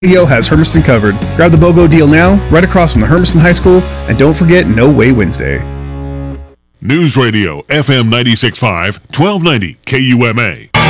Radio has Hermiston covered. Grab the BOGO deal now, right across from the Hermiston High School, and don't forget No Way Wednesday. News Radio, FM 96.5, 1290, KUMA.